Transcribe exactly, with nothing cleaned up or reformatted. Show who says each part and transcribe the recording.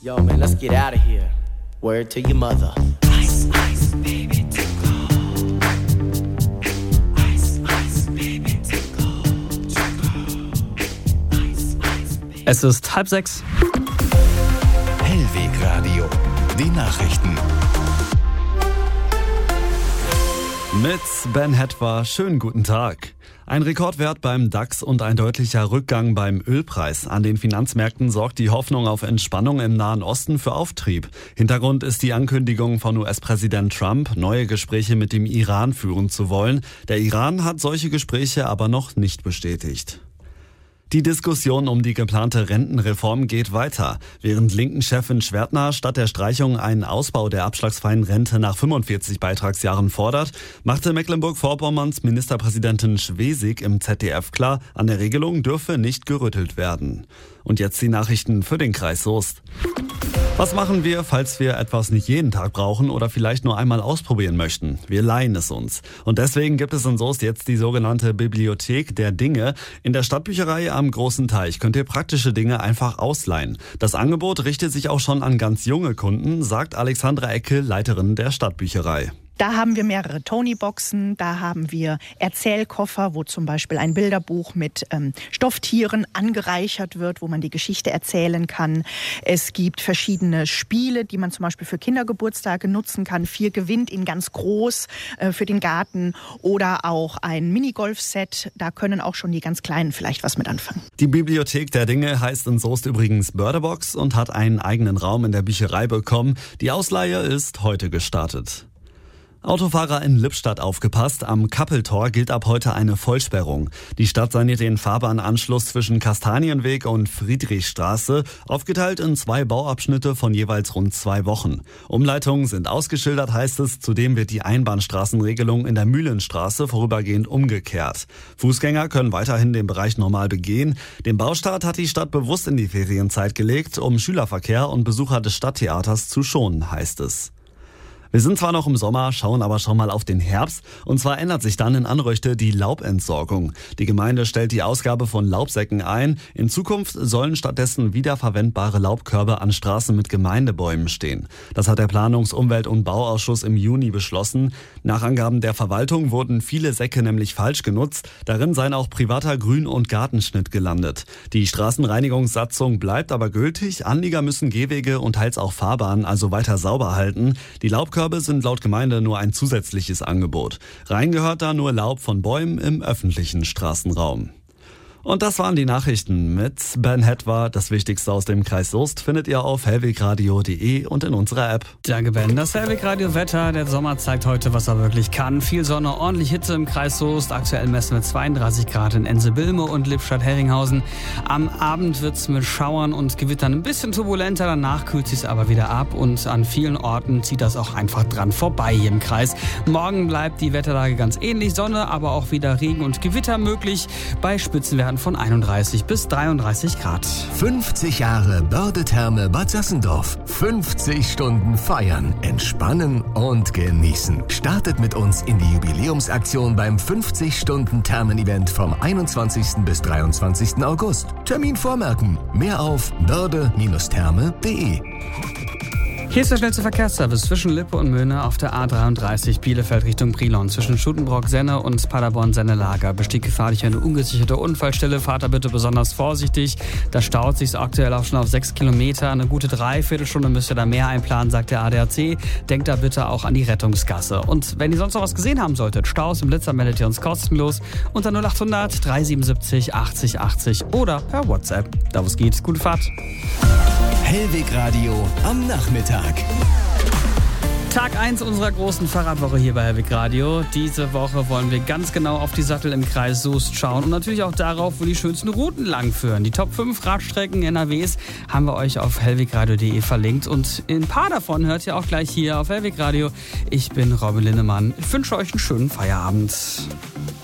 Speaker 1: Yo, man, let's get out of here. Word to your mother. Ice, ice, baby, too cold. Ice, ice, baby, too cold. Too cold. Ice, ice, baby.
Speaker 2: Es ist halb sechs.
Speaker 3: Hellweg Radio. Die Nachrichten.
Speaker 2: Mit Ben Hetwa, schönen guten Tag. Ein Rekordwert beim DAX und ein deutlicher Rückgang beim Ölpreis. An den Finanzmärkten sorgt die Hoffnung auf Entspannung im Nahen Osten für Auftrieb. Hintergrund ist die Ankündigung von U S-Präsident Trump, neue Gespräche mit dem Iran führen zu wollen. Der Iran hat solche Gespräche aber noch nicht bestätigt. Die Diskussion um die geplante Rentenreform geht weiter. Während Linken-Chefin Schwertner statt der Streichung einen Ausbau der abschlagsfreien Rente nach fünfundvierzig Beitragsjahren fordert, machte Mecklenburg-Vorpommerns Ministerpräsidentin Schwesig im Z D F klar, an der Regelung dürfe nicht gerüttelt werden. Und jetzt die Nachrichten für den Kreis Soest. Was machen wir, falls wir etwas nicht jeden Tag brauchen oder vielleicht nur einmal ausprobieren möchten? Wir leihen es uns. Und deswegen gibt es in Soest jetzt die sogenannte Bibliothek der Dinge. In der Stadtbücherei am Großen Teich könnt ihr praktische Dinge einfach ausleihen. Das Angebot richtet sich auch schon an ganz junge Kunden, sagt Alexandra Ecke, Leiterin der Stadtbücherei.
Speaker 4: Da haben wir mehrere Tony-Boxen, da haben wir Erzählkoffer, wo zum Beispiel ein Bilderbuch mit ähm, Stofftieren angereichert wird, wo man die Geschichte erzählen kann. Es gibt verschiedene Spiele, die man zum Beispiel für Kindergeburtstage nutzen kann. Vier gewinnt in ganz groß äh, für den Garten oder auch ein Minigolf-Set. Da können auch schon die ganz Kleinen vielleicht was mit anfangen.
Speaker 2: Die Bibliothek der Dinge heißt in Soest übrigens Börderbox und hat einen eigenen Raum in der Bücherei bekommen. Die Ausleihe ist heute gestartet. Autofahrer in Lippstadt aufgepasst, am Kappeltor gilt ab heute eine Vollsperrung. Die Stadt saniert den Fahrbahnanschluss zwischen Kastanienweg und Friedrichstraße, aufgeteilt in zwei Bauabschnitte von jeweils rund zwei Wochen. Umleitungen sind ausgeschildert, heißt es, zudem wird die Einbahnstraßenregelung in der Mühlenstraße vorübergehend umgekehrt. Fußgänger können weiterhin den Bereich normal begehen. Den Baustart hat die Stadt bewusst in die Ferienzeit gelegt, um Schülerverkehr und Besucher des Stadttheaters zu schonen, heißt es. Wir sind zwar noch im Sommer, schauen aber schon mal auf den Herbst. Und zwar ändert sich dann in Anröchte die Laubentsorgung. Die Gemeinde stellt die Ausgabe von Laubsäcken ein. In Zukunft sollen stattdessen wiederverwendbare Laubkörbe an Straßen mit Gemeindebäumen stehen. Das hat der Planungs-, Umwelt- und Bauausschuss im Juni beschlossen. Nach Angaben der Verwaltung wurden viele Säcke nämlich falsch genutzt. Darin seien auch privater Grün- und Gartenschnitt gelandet. Die Straßenreinigungssatzung bleibt aber gültig. Anlieger müssen Gehwege und teils auch Fahrbahnen also weiter sauber halten. Die Laubkörbe sind laut Gemeinde nur ein zusätzliches Angebot. Rein gehört da nur Laub von Bäumen im öffentlichen Straßenraum. Und das waren die Nachrichten mit Ben Hetwa. Das Wichtigste aus dem Kreis Soest findet ihr auf hellwegradio punkt de und in unserer App.
Speaker 5: Danke, Ben. Das Hellweg-Radio-Wetter. Der Sommer zeigt heute, was er wirklich kann. Viel Sonne, ordentlich Hitze im Kreis Soest. Aktuell messen wir zweiunddreißig Grad in Ense-Bilme und Lippstadt-Herringhausen. Am Abend wird es mit Schauern und Gewittern ein bisschen turbulenter. Danach kühlt es sich aber wieder ab. Und an vielen Orten zieht das auch einfach dran vorbei hier im Kreis. Morgen bleibt die Wetterlage ganz ähnlich. Sonne, aber auch wieder Regen und Gewitter möglich. Bei Spitzenwerten von einunddreißig bis dreiunddreißig Grad.
Speaker 3: fünfzig Jahre Börde-Therme Bad Sassendorf. fünfzig Stunden feiern, entspannen und genießen. Startet mit uns in die Jubiläumsaktion beim fünfzig-Stunden-Thermen-Event vom einundzwanzigsten bis dreiundzwanzigsten August. Termin vormerken. Mehr auf börde Bindestrich therme punkt de.
Speaker 5: Hier ist der schnellste Verkehrsservice zwischen Lippe und Möhne auf der A dreiunddreißig Bielefeld Richtung Brilon. Zwischen Schutenbrock-Senne und Paderborn-Senne-Lager besteht gefährlich eine ungesicherte Unfallstelle. Fahrt da bitte besonders vorsichtig. Da staut sich aktuell auch schon auf sechs Kilometer. Eine gute Dreiviertelstunde müsst ihr da mehr einplanen, sagt der A D A C. Denkt da bitte auch an die Rettungsgasse. Und wenn ihr sonst noch was gesehen haben solltet, Staus im Blitzer, meldet ihr uns kostenlos unter null achthundert dreihundertsiebenundsiebzig achtzig achtzig oder per WhatsApp. Da wo es geht, gute Fahrt.
Speaker 3: Hellweg Radio am Nachmittag.
Speaker 5: Tag eins unserer großen Fahrradwoche hier bei Hellweg Radio. Diese Woche wollen wir ganz genau auf die Sattel im Kreis Soest schauen und natürlich auch darauf, wo die schönsten Routen langführen. Die Top fünf Radstrecken N R Ws haben wir euch auf hellwegradio punkt de verlinkt und ein paar davon hört ihr auch gleich hier auf Hellweg Radio. Ich bin Robin Linnemann. Ich wünsche euch einen schönen Feierabend.